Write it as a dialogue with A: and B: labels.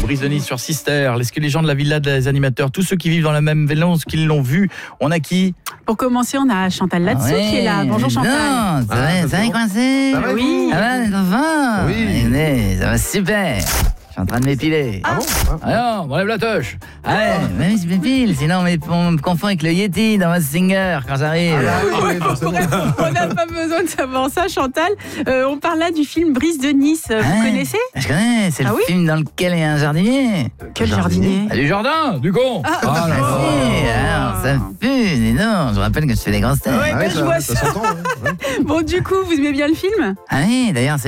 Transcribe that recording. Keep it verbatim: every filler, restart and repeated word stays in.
A: Brise de Nice sur Sister. Est-ce que les gens de la villa des animateurs, tous ceux qui vivent dans la même villa, est-ce qu'ils l'ont vu? On a qui?
B: Pour commencer, on a Chantal Latsou
C: Ah ouais,
B: qui est là. Bonjour Chantal.
C: Non, ça va, ça va coincé?
B: va, oui.
C: Ça va les enfants?
D: Oui.
C: Venez, ça va super. Je suis en train de m'épiler.
D: Ah bon?
A: Ah non, on enlève la toche.
C: Ah ouais, mais oui, je m'épile, sinon on me confond avec le Yeti dans ma Singer quand j'arrive.
D: Ah oui, oui, forcément.
B: On n'a pas besoin de savoir ça, Chantal. Euh, on parle là du film Brise de Nice. Vous
C: Ah ouais.
B: connaissez?
C: Je connais, c'est
B: Ah
C: le
B: oui
C: film dans lequel il y a un jardinier.
B: Quel jardinier?
A: Ah, du jardin, du con.
B: Ah,
A: Ah, là, là.
C: Si, alors, ça pue, dis donc, je vous rappelle que je fais des grosses têtes.
B: Ouais,
D: Ah
B: ben,
D: oui,
B: je vois
D: ça
B: ça.
D: s'entend. hein. Ouais.
B: Bon, du coup, vous aimez bien le film?
C: Ah oui, d'ailleurs,